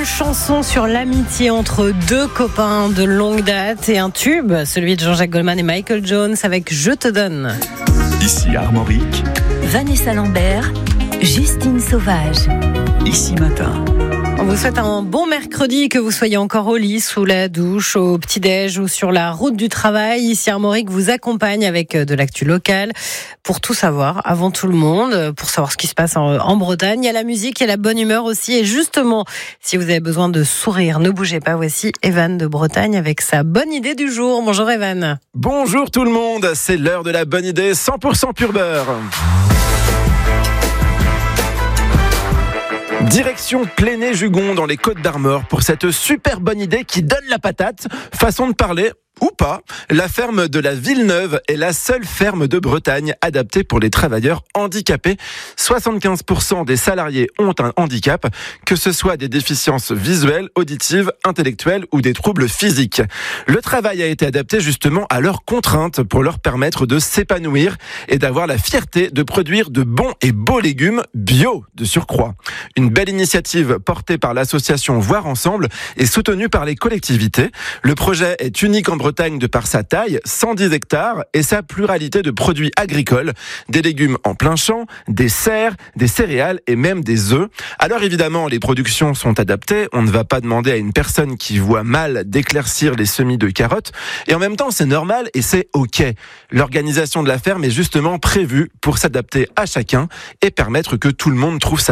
chanson sur l'amitié entre deux copains de longue date et un tube, celui de Jean-Jacques Goldman et Michael Jones avec Je te donne. Ici Armorique, Vanessa Lambert, Justine Sauvage. Ici Matin. On vous souhaite un bon mercredi, que vous soyez encore au lit, sous la douche, au petit-déj ou sur la route du travail. Ici Armorique vous accompagne avec de l'actu locale pour tout savoir, avant tout le monde, pour savoir ce qui se passe en Bretagne. Il y a la musique, il y a la bonne humeur aussi. Et justement, si vous avez besoin de sourire, ne bougez pas. Voici Evan de Bretagne avec sa bonne idée du jour. Bonjour Evan. Bonjour tout le monde, c'est l'heure de la bonne idée 100% pur beurre. Direction Pléné-Jugon dans les Côtes-d'Armor pour cette super bonne idée qui donne la patate, façon de parler. Ou pas, la ferme de la Villeneuve est la seule ferme de Bretagne adaptée pour les travailleurs handicapés. 75% des salariés ont un handicap, que ce soit des déficiences visuelles, auditives, intellectuelles ou des troubles physiques. Le travail a été adapté justement à leurs contraintes pour leur permettre de s'épanouir et d'avoir la fierté de produire de bons et beaux légumes bio de surcroît. Une belle initiative portée par l'association Voir Ensemble et soutenue par les collectivités. Le projet est unique en Bretagne de par sa taille, 110 hectares, et sa pluralité de produits agricoles, des légumes en plein champ, des serres, des céréales et même des œufs. Alors évidemment, les productions sont adaptées, on ne va pas demander à une personne qui voit mal d'éclaircir les semis de carottes, et en même temps c'est normal et c'est ok. L'organisation de la ferme est justement prévue pour s'adapter à chacun et permettre que tout le monde trouve sa